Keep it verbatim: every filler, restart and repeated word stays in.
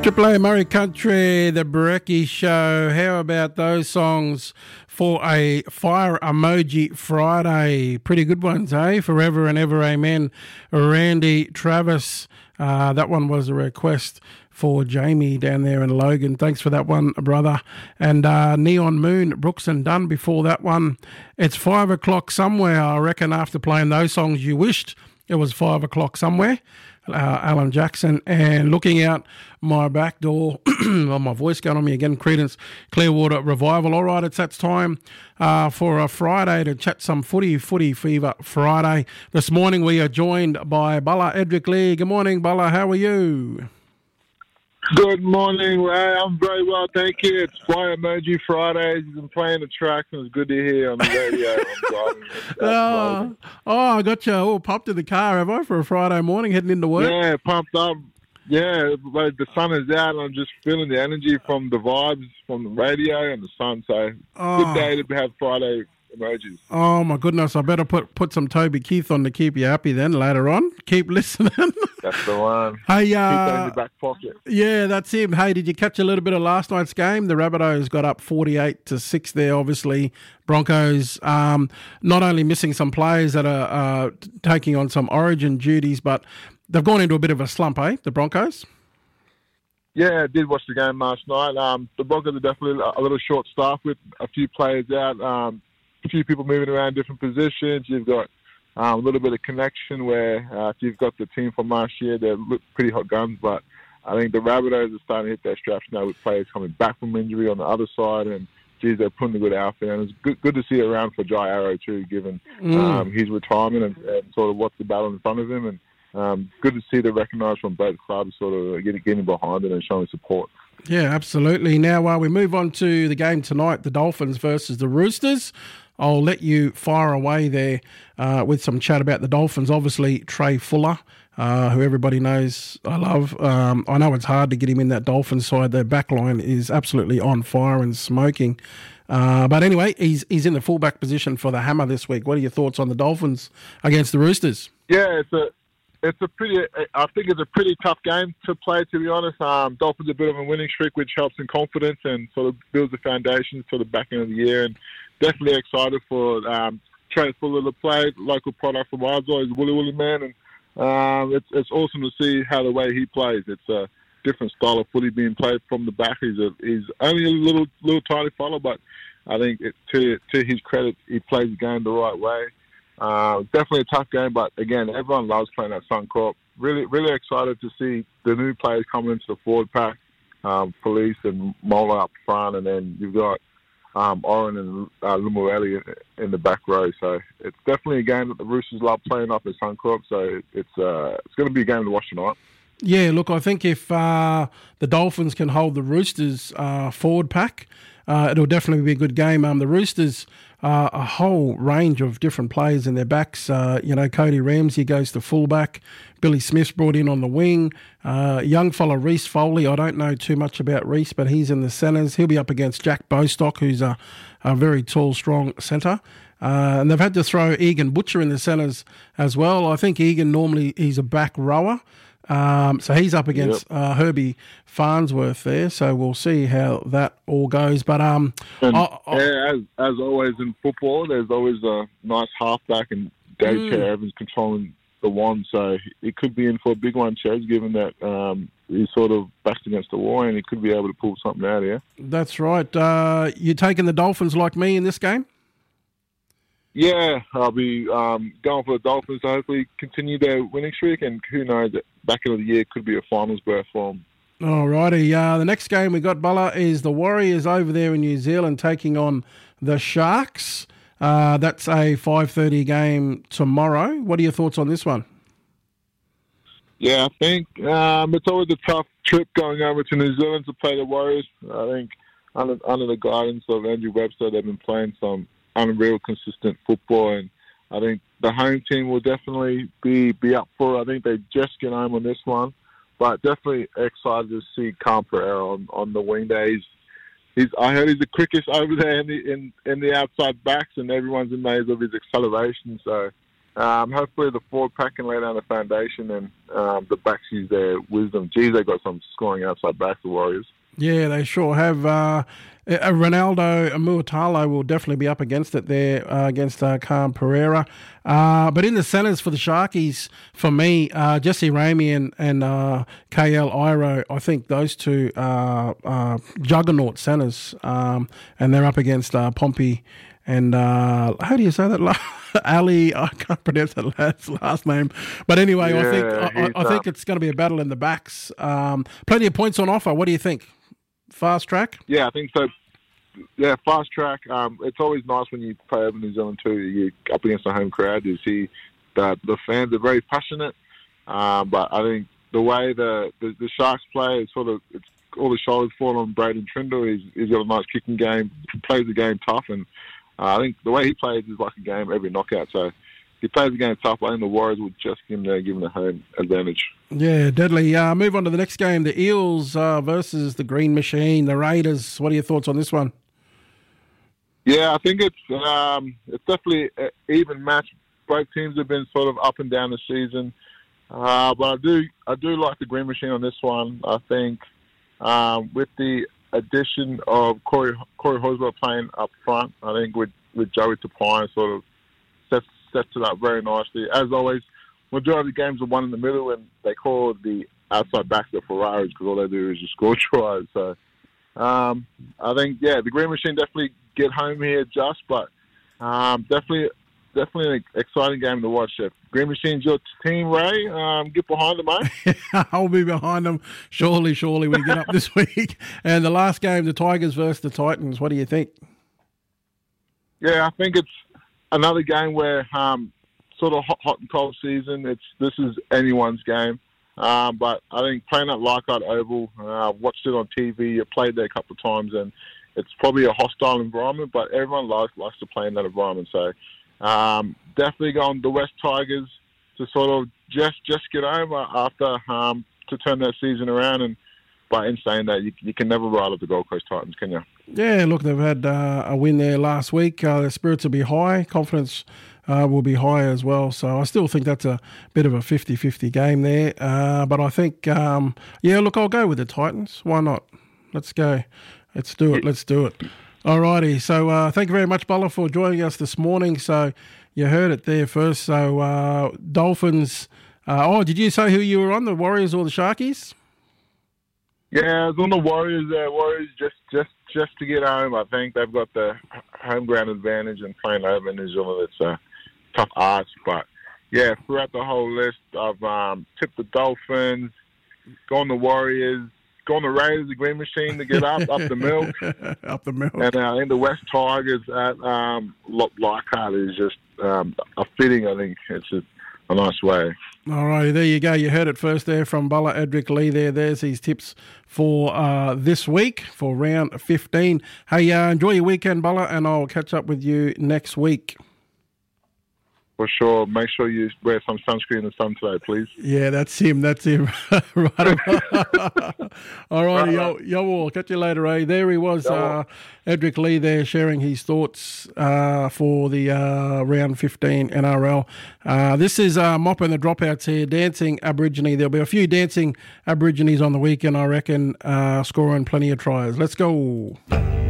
Triple A Murray Country, The Brecky Show. How about those songs for a Fire Emoji Friday? Pretty good ones, eh? Forever and Ever Amen. Randy Travis. Uh, that one was a request for Jamie down there in Logan. Thanks for that one, brother. And uh, Neon Moon, Brooks and Dunn before that one. It's five o'clock somewhere. I reckon after playing those songs you wished it was five o'clock somewhere. Uh, Alan Jackson, and looking out my back door, well, my voice going on me again, Creedence Clearwater Revival. All right, it's that time uh, for a Friday to chat some footy, footy fever Friday. This morning we are joined by Bala Edric Lee. Good morning, Bala, how are you? Good morning, Ray. I'm very well, thank you. It's Fire Emoji Fridays. You've been playing the tracks, and it's good to hear on the radio. I'm driving. oh, oh, I got you all pumped in the car, have I, for a Friday morning heading into work? Yeah, pumped up. Yeah, but the sun is out, and I'm just feeling the energy from the vibes from the radio and the sun. So, oh. Good day to have Friday emojis. Oh, my goodness. I better put, put some Toby Keith on to keep you happy then later on. Keep listening. That's the one. Hey, uh, Keep that in your back pocket. Yeah, that's him. Hey, did you catch a little bit of last night's game? The Rabbitohs got up forty-eight to six there, obviously. Broncos um, not only missing some players that are uh, taking on some origin duties, but they've gone into a bit of a slump, eh, the Broncos? Yeah, I did watch the game last night. Um, the Broncos are definitely a little short-staffed with a few players out, um, a few people moving around different positions. You've got um, a little bit of connection where uh, if you've got the team from last year, they look pretty hot guns, but I think the Rabbitohs are starting to hit their straps now with players coming back from injury on the other side, and geez, they're putting a good outfit, and it's good, good to see it around for Jai Arrow too, given mm. um, his retirement and, and sort of what's the battle in front of him, and um, good to see the recognised from both clubs sort of getting, getting behind it and showing support. Yeah, absolutely. Now, while uh, we move on to the game tonight, the Dolphins versus the Roosters, I'll let you fire away there uh, with some chat about the Dolphins. Obviously, Trey Fuller, uh, who everybody knows I love. Um, I know it's hard to get him in that Dolphins side. Their backline is absolutely on fire and smoking. Uh, but anyway, he's he's in the fullback position for the Hammer this week. What are your thoughts on the Dolphins against the Roosters? Yeah, it's a it's a pretty. I think it's a pretty tough game to play. To be honest, um, Dolphins are a bit of a winning streak, which helps in confidence and sort of builds the foundations for the back end of the year. And definitely excited for um, Trey Fuller to play, local product from Isleworth. He's a Woolly Woolly man, and um, it's it's awesome to see how the way he plays. It's a different style of footy being played from the back. He's a, he's only a little little tiny fella, but I think it, to to his credit, he plays the game the right way. Uh, definitely a tough game, but again, everyone loves playing at Suncorp. Really, really excited to see the new players coming into the forward pack. Um, Police and Mola up front, and then you've got um, Oren and uh, Lumueli in the back row. So it's definitely a game that the Roosters love playing up at Suncorp. So it's uh, it's going to be a game to watch tonight. Yeah, look, I think if uh, the Dolphins can hold the Roosters uh, forward pack, uh, it'll definitely be a good game. Um, the Roosters, uh, a whole range of different players in their backs. Uh, you know, Cody Ramsey goes to fullback. Billy Smith's brought in on the wing. Uh, young fella Reece Foley, I don't know too much about Reece, but he's in the centres. He'll be up against Jack Bostock, who's a, a very tall, strong centre. Uh, and they've had to throw Egan Butcher in the centres as well. I think Egan normally, he's a back rower. Um, so he's up against yep. uh, Herbie Farnsworth there, so we'll see how that all goes. But um, and, I, I, yeah, as as always in football, there's always a nice halfback, and Dave mm. Evans controlling the wand, so he could be in for a big one, Chaz, given that um, he's sort of backed against the wall, and he could be able to pull something out here. That's right. Uh, you taking the Dolphins like me in this game? Yeah, I'll be um, going for the Dolphins to hopefully continue their winning streak, and who knows, back end of the year could be a finals berth for them. All righty. Uh, the next game we got, Bella, is the Warriors over there in New Zealand taking on the Sharks. Uh, that's a five thirty game tomorrow. What are your thoughts on this one? Yeah, I think um, it's always a tough trip going over to New Zealand to play the Warriors. I think under, under the guidance of Andrew Webster, they've been playing some unreal consistent football, and I think the home team will definitely be, be up for it. I think they just get home on this one, but definitely excited to see Kyle Pereira on, on the wing days. He's, I heard he's the quickest over there in the in, in the outside backs, and everyone's amazed of his acceleration. So um, hopefully the forward pack can lay down the foundation and um, the backs use their wisdom. Geez, they got some scoring outside backs, the Warriors. Yeah, they sure have. Uh, uh, Ronaldo Muatalo will definitely be up against it there, uh, against uh, Khan Pereira. Uh, but in the centres for the Sharkies, for me, uh, Jesse Ramey and, and uh, K L Iro, I think those two are uh, juggernaut centres, um, and they're up against uh, Pompey and uh, how do you say that? Ali, I can't pronounce that last, last name. But anyway, yeah, I think I, I think it's going to be a battle in the backs. Um, plenty of points on offer. What do you think? Fast track? Yeah, I think so. Yeah, fast track. Um, it's always nice when you play over New Zealand too. You're up against a home crowd. You see that the fans are very passionate. Um, but I think the way the, the, the Sharks play is sort of it's all the shoulders fall on Braden Trindle. He's, he's got a nice kicking game. He plays the game tough, and uh, I think the way he plays is like a game every knockout. So if he plays the game tough, I think the Warriors would just give him the, give him the home advantage. Yeah, deadly. Uh, move on to the next game, the Eels uh, versus the Green Machine, the Raiders. What are your thoughts on this one? Yeah, I think it's um, it's definitely an even match. Both teams have been sort of up and down the season, uh, but I do I do like the Green Machine on this one. I think um, with the addition of Corey Corey Horsburgh playing up front, I think with with Joey Tapine sort of sets sets it up very nicely. As always, majority of the games are one in the middle, and they call the outside backs the Ferraris because all they do is just score tries. So um, I think yeah, the Green Machine definitely get home here just, but um, definitely definitely an exciting game to watch. If Green Machine's your team, Ray, um, get behind them, mate. I'll be behind them, surely, surely, when we get up this week. And the last game, the Tigers versus the Titans. What do you think? Yeah, I think it's another game where um, sort of hot, hot and cold season. It's this is anyone's game. Um, but I think playing at Leichhardt Oval, uh, I've watched it on T V, I played there a couple of times, and it's probably a hostile environment, but everyone likes, likes to play in that environment. So um, definitely going the West Tigers to sort of just just get over after um, to turn that season around. And by in saying that, you, you can never ride up the Gold Coast Titans, can you? Yeah, look, they've had uh, a win there last week. Uh, their spirits will be high. Confidence uh, will be high as well. So I still think that's a bit of a fifty-fifty game there. Uh, but I think, um, yeah, look, I'll go with the Titans. Why not? Let's go. Let's do it. Let's do it. All righty. So uh, thank you very much, Bala, for joining us this morning. So you heard it there first. So uh, Dolphins. Uh, oh, did you say who you were on, the Warriors or the Sharkies? Yeah, I was on the Warriors there. Warriors just, just, just to get home. I think they've got the home ground advantage and playing over in New Zealand. It's a tough ask. But, yeah, throughout the whole list, I've um, tipped the Dolphins, gone the Warriors, gone the Raiders, the Green Machine to get up, up the milk. Up the milk. And uh, in the West Tigers at um, Leichhardt is just um, a fitting, I think. It's just a nice way. All righty, there you go. You heard it first there from Bala Edric Lee there. There's his tips for uh, this week for round fifteen. Hey, uh, enjoy your weekend, Bala, and I'll catch up with you next week. For sure. Make sure you wear some sunscreen in the sun today, please. Yeah, that's him. That's him. Right. All righty, yo, yo, all. Catch you later, eh? There he was, uh, Edric Lee there sharing his thoughts uh, for the uh, round fifteen N R L. Uh, this is uh, Mop and the Dropouts here, dancing Aborigine. There'll be a few dancing Aborigines on the weekend, I reckon, uh, scoring plenty of tries. Let's go.